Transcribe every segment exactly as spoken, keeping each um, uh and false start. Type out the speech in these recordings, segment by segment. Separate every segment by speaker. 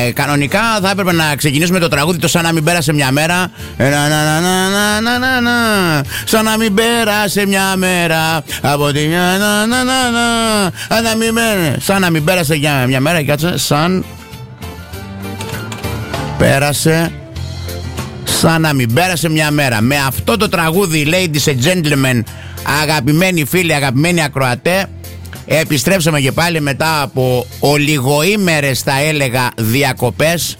Speaker 1: Ε, κανονικά θα έπρεπε να ξεκινήσουμε το τραγούδι το σαν να μην πέρασε μια μέρα. Ε, να, να, να, να, να, να, να, σαν να μην πέρασε μια μέρα. Από τη μια να, να, να, να, να μην, σαν να μην πέρασε μια, μια μέρα. Κάτσε, σαν πέρασε. Σαν να μην πέρασε μια μέρα. Με αυτό το τραγούδι, ladies and gentlemen, αγαπημένοι φίλοι, αγαπημένοι ακροατέ, επιστρέψαμε και πάλι μετά από ολιγοήμερες, θα έλεγα, διακοπές.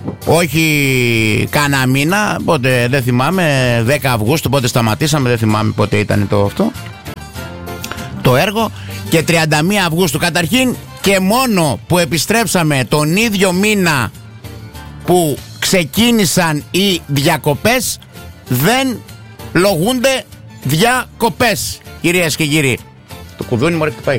Speaker 1: Όχι κάνα μήνα, πότε δεν θυμάμαι, δέκα Αυγούστου πότε σταματήσαμε, δεν θυμάμαι πότε ήταν το αυτό το έργο. Και τριάντα μία Αυγούστου. Καταρχήν και μόνο που επιστρέψαμε τον ίδιο μήνα που ξεκίνησαν οι διακοπές, δεν λογούνται διακοπές, κυρίες και κύριοι. Το κουδούνι μου πάει.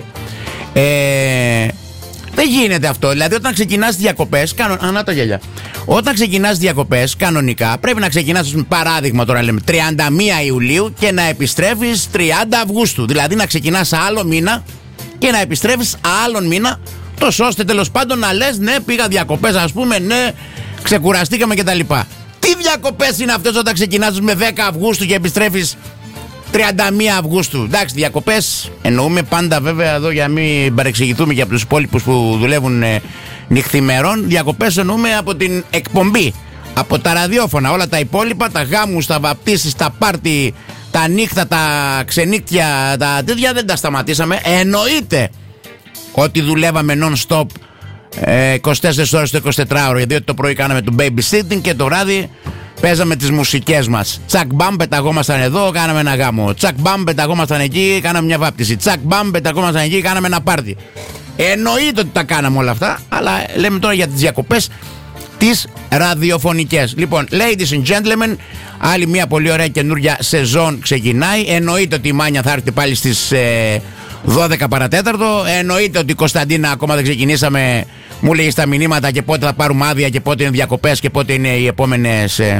Speaker 1: Ε, δεν γίνεται αυτό. Δηλαδή, όταν ξεκινάς διακοπές, κανον... ανά τα γέλια. Όταν ξεκινάς διακοπές, κανονικά πρέπει να ξεκινάς, παράδειγμα τώρα λέμε, τριάντα μία Ιουλίου και να επιστρέφεις τριάντα Αυγούστου. Δηλαδή, να ξεκινάς άλλο μήνα και να επιστρέφεις άλλον μήνα, τόσο ώστε τέλος πάντων να λες, ναι, πήγα διακοπές, ας πούμε, ναι, ξεκουραστήκαμε κτλ. Τι διακοπές είναι αυτές όταν ξεκινάς με δέκα Αυγούστου και επιστρέφεις τριάντα μία Αυγούστου? Εντάξει, διακοπές εννοούμε πάντα, βέβαια, εδώ για να μην παρεξηγηθούμε και από τους υπόλοιπους που δουλεύουν ε, νυχθημερών. Διακοπές εννοούμε από την εκπομπή, από τα ραδιόφωνα. Όλα τα υπόλοιπα, τα γάμους, τα βαπτίσεις, τα πάρτι, τα νύχτα, τα ξενύχτια, τα τέτοια δεν τα σταματήσαμε. Εννοείται ότι δουλεύαμε non-stop ε, είκοσι τέσσερις ώρες το εικοσιτετράωρο, γιατί το πρωί κάναμε το babysitting και το βράδυ παίζαμε τις μουσικές μας. Τσακ μπαμ, πεταγόμασταν εδώ, κάναμε ένα γάμο. Τσακ μπαμ, πεταγόμασταν εκεί, κάναμε μια βάπτιση. Τσακ μπαμ, πεταγόμασταν εκεί, κάναμε ένα πάρτι. Εννοείται ότι τα κάναμε όλα αυτά, αλλά λέμε τώρα για τις διακοπές τις ραδιοφωνικές. Λοιπόν, ladies and gentlemen, άλλη μια πολύ ωραία καινούρια σεζόν ξεκινάει. Εννοείται ότι η Μάνια θα έρθει πάλι στις ε, δώδεκα παρατέταρτο. Εννοείται ότι η Κωνσταντίνα, ακόμα δεν ξεκινήσαμε, μου λέει στα μηνύματα και πότε θα πάρουμε άδεια και πότε είναι διακοπές και πότε είναι οι επόμενες ε,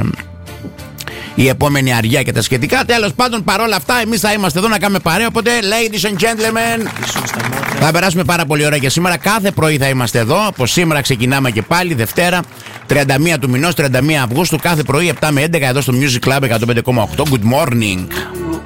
Speaker 1: η επόμενη αργία και τα σχετικά. Τέλος πάντων, παρόλα αυτά, εμείς θα είμαστε εδώ να κάνουμε παρέα. Οπότε, ladies and gentlemen, θα περάσουμε πάρα πολύ ωραία και σήμερα. Κάθε πρωί θα είμαστε εδώ. Από σήμερα ξεκινάμε και πάλι, Δευτέρα, τριάντα μία του μηνός, τριάντα μία Αυγούστου, κάθε πρωί επτά με έντεκα εδώ στο Music Club εκατόν πέντε κόμμα οκτώ. Good morning.